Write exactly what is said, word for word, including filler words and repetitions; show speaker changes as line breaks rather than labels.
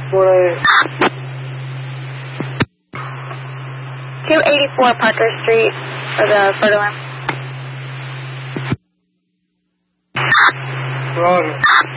four eight.
two eighty-four Parker Street for the photo alarm.
Roger.